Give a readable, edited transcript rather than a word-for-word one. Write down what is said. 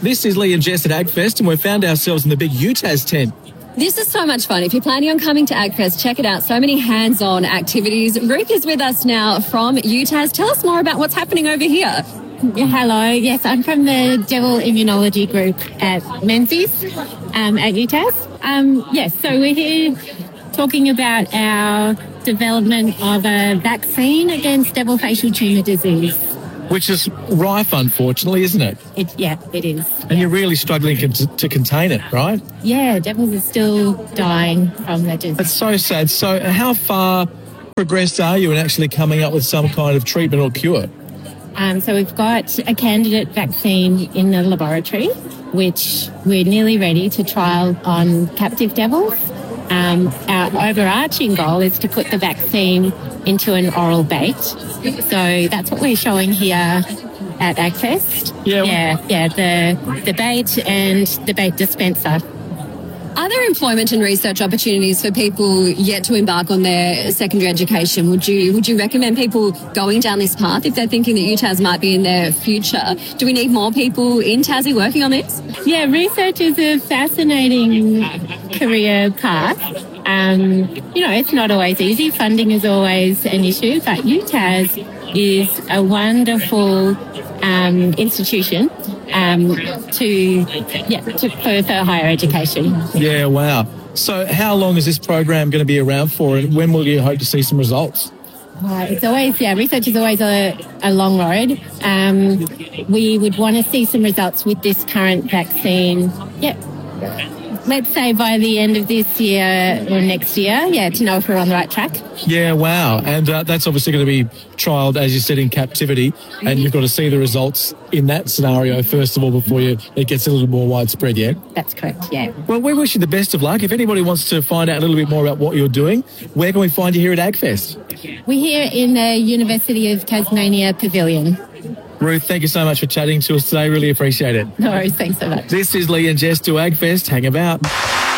This is Lee and Jess at AgFest, and we've found ourselves in the big UTAS tent. This is so much fun. If you're planning on coming to AgFest, check it out. So many hands-on activities. Ruth is with us now from UTAS. Tell us more about what's happening over here. Yeah, hello. Yes, I'm from the Devil Immunology Group at Menzies at UTAS. Yes, so we're here talking about our development of a vaccine against devil facial tumour disease. Which is rife, unfortunately, isn't it? It is. And you're really struggling to contain it, right? Yeah, devils are still dying from that disease. It's so sad. So how far progressed are you in actually coming up with some kind of treatment or cure? So we've got a candidate vaccine in the laboratory, which we're nearly ready to trial on captive devils. Our overarching goal is to put the vaccine into an oral bait. So that's what we're showing here at AgFest. Yeah, the bait and the bait dispenser. Are there employment and research opportunities for people yet to embark on their secondary education? Would you recommend people going down this path if they're thinking that UTAS might be in their future? Do we need more people in Tassie working on this? Yeah, research is a fascinating career path. It's not always easy. Funding is always an issue, but UTAS is a wonderful institution for higher education. Yeah, wow. So how long is this program going to be around for, and when will you hope to see some results? Research is always a long road. We would want to see some results with this current vaccine. Let's say by the end of this year or next year, to know if we're on the right track. Yeah, wow. And that's obviously going to be trialled, as you said, in captivity, and you've got to see the results in that scenario first of all before it gets a little more widespread, yeah? That's correct, yeah. Well, we wish you the best of luck. If anybody wants to find out a little bit more about what you're doing, where can we find you here at AgFest? We're here in the University of Tasmania Pavilion. Ruth, thank you so much for chatting to us today. Really appreciate it. No worries. Thanks so much. This is Lee and Jess to AgFest. Hang about.